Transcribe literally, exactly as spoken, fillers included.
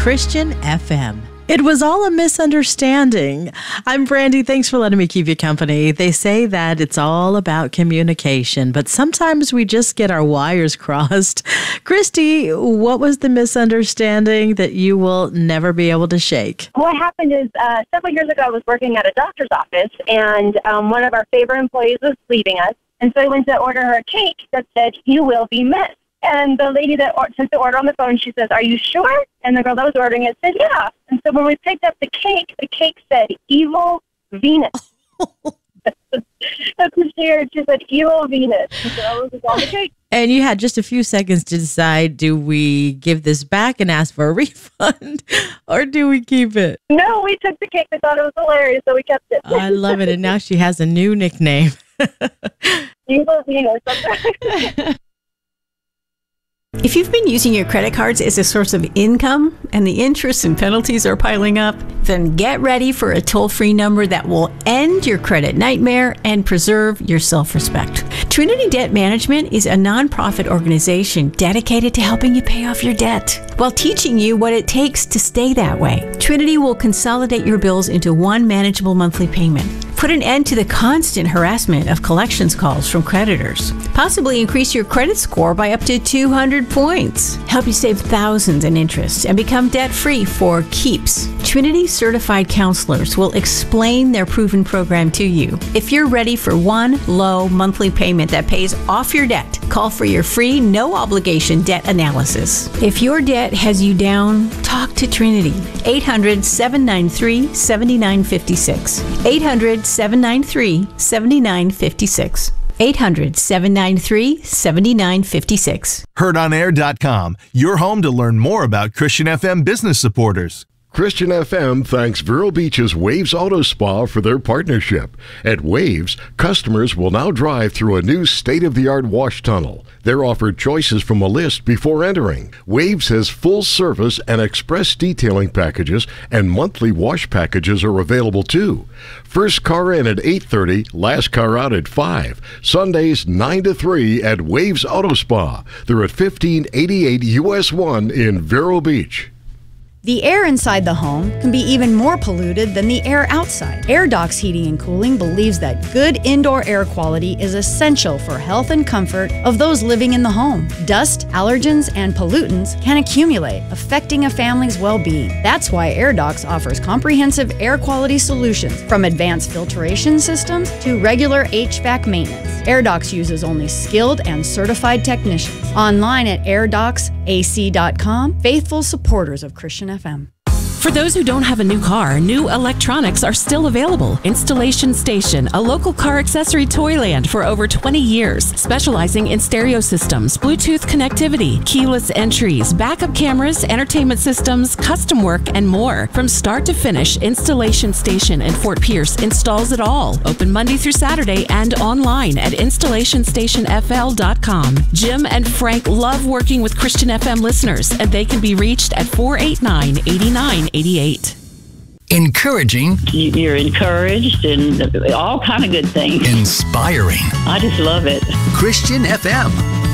Christian F M. It was all a misunderstanding. I'm Brandy. Thanks for letting me keep you company. They say that it's all about communication, but sometimes we just get our wires crossed. Christy, what was the misunderstanding that you will never be able to shake? What happened is uh, several years ago, I was working at a doctor's office, and um, one of our favorite employees was leaving us. And so I went to order her a cake that said, "You will be missed." And the lady that or- took the order on the phone, she says, "Are you sure?" And the girl that was ordering it said, "Yeah." And so when we picked up the cake, the cake said, "Evil Venus." That's what she heard. She said, "Evil Venus." And so that was all the cake. And you had just a few seconds to decide, do we give this back and ask for a refund, or do we keep it? No, we took the cake. We thought it was hilarious, so we kept it. I love it. And now she has a new nickname. Evil Venus. If you've been using your credit cards as a source of income and the interest and penalties are piling up, then get ready for a toll-free number that will end your credit nightmare and preserve your self-respect. Trinity Debt Management is a nonprofit organization dedicated to helping you pay off your debt while teaching you what it takes to stay that way. Trinity will consolidate your bills into one manageable monthly payment, put an end to the constant harassment of collections calls from creditors, possibly increase your credit score by up to two hundred points, help you save thousands in interest, and become debt-free for keeps. Trinity certified counselors will explain their proven program to you. If you're ready for one low monthly payment that pays off your debt, call for your free, no-obligation debt analysis. If your debt has you down, talk to Trinity. eight hundred, seven nine three, seven nine five six. eight hundred, seven nine three, seven nine five six. eight hundred, seven nine three, seven nine five six. heard on air dot com, your home to learn more about Christian F M business supporters. Christian F M thanks Vero Beach's Waves Auto Spa for their partnership. At Waves, customers will now drive through a new state-of-the-art wash tunnel. They're offered choices from a list before entering. Waves has full service and express detailing packages, and monthly wash packages are available too. First car in at eight thirty, last car out at five. Sundays nine to three at Waves Auto Spa. They're at fifteen eighty-eight U S one in Vero Beach. The air inside the home can be even more polluted than the air outside. AirDocs Heating and Cooling believes that good indoor air quality is essential for health and comfort of those living in the home. Dust, allergens, and pollutants can accumulate, affecting a family's well-being. That's why AirDocs offers comprehensive air quality solutions, from advanced filtration systems to regular H V A C maintenance. AirDocs uses only skilled and certified technicians. Online at air docs a c dot com, faithful supporters of Christian F M. For those who don't have a new car, new electronics are still available. Installation Station, a local car accessory toyland for over twenty years, specializing in stereo systems, Bluetooth connectivity, keyless entries, backup cameras, entertainment systems, custom work, and more. From start to finish, Installation Station in Fort Pierce installs it all. Open Monday through Saturday and online at installation station f l dot com. Jim and Frank love working with Christian F M listeners, and they can be reached at four eight nine, eight nine eight eight. Encouraging. You're encouraged and all kind of good things. Inspiring. I just love it. Christian F M.